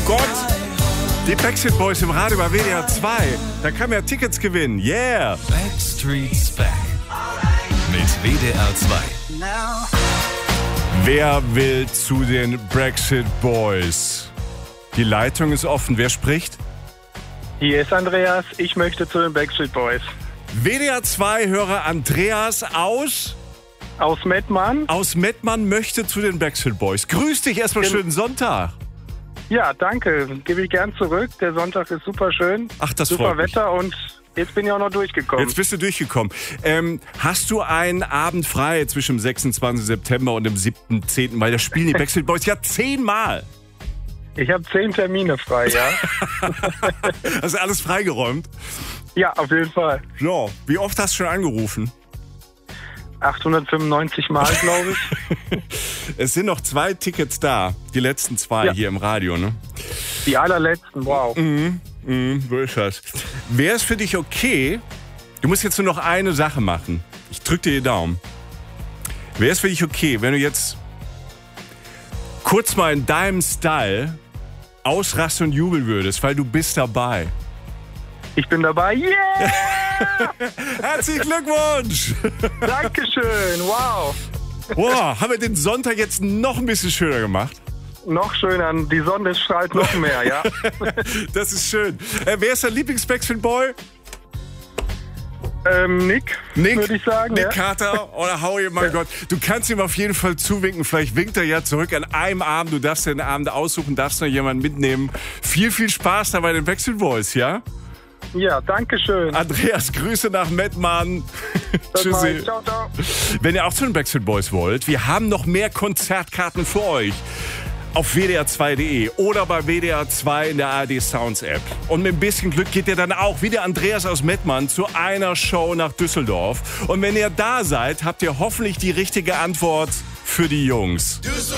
Gott! Die Backstreet Boys im Radio bei WDR 2. Da kann man ja Tickets gewinnen. Yeah! Backstreet's Back. Mit WDR 2. Wer will zu den Backstreet Boys? Die Leitung ist offen. Wer spricht? Hier ist Andreas. Ich möchte zu den Backstreet Boys. WDR 2-Hörer Andreas aus Mettmann. Aus Mettmann möchte zu den Backstreet Boys. Grüß dich, erstmal schönen Sonntag. Ja, danke. Gebe ich gern zurück. Der Sonntag ist super schön. Ach, das super freut mich. Wetter und jetzt bin ich auch noch durchgekommen. Jetzt bist du durchgekommen. Hast du einen Abend frei zwischen dem 26. September und dem 7.10., weil da spielen die Backstreet Boys ja 10-mal. Ich habe 10 Termine frei, ja. Hast du alles freigeräumt? Ja, auf jeden Fall. So, wie oft hast du schon angerufen? 895 Mal, glaube ich. Es sind noch 2 Tickets da. Die letzten 2 hier im Radio, ne? Die allerletzten, wow. So ist das. Wäre es für dich okay, du musst jetzt nur noch eine Sache machen. Ich drück dir die Daumen. Wäre es für dich okay, wenn du jetzt kurz mal in deinem Style ausrasten und jubeln würdest, weil du bist dabei? Ich bin dabei. Yeah! Herzlichen Glückwunsch! Dankeschön, wow. Boah, haben wir den Sonntag jetzt noch ein bisschen schöner gemacht? Noch schöner, die Sonne strahlt noch mehr, ja. Das ist schön. Wer ist dein Lieblings-Backstreet Boy? Nick, würde ich sagen. Nick ja. Carter oder Howie, mein Gott. Du kannst ihm auf jeden Fall zuwinken. Vielleicht winkt er ja zurück an einem Abend. Du darfst dir den Abend aussuchen, darfst noch jemanden mitnehmen. Viel, viel Spaß da bei den Backstreet Boys, ja? Ja, danke schön. Andreas, Grüße nach Mettmann. Tschüssi. Ciao, ciao. Wenn ihr auch zu den Backstreet Boys wollt, wir haben noch mehr Konzertkarten für euch. Auf wdr2.de oder bei WDR 2 in der ARD Sounds App. Und mit ein bisschen Glück geht ihr dann auch, wie der Andreas aus Mettmann, zu einer Show nach Düsseldorf. Und wenn ihr da seid, habt ihr hoffentlich die richtige Antwort für die Jungs.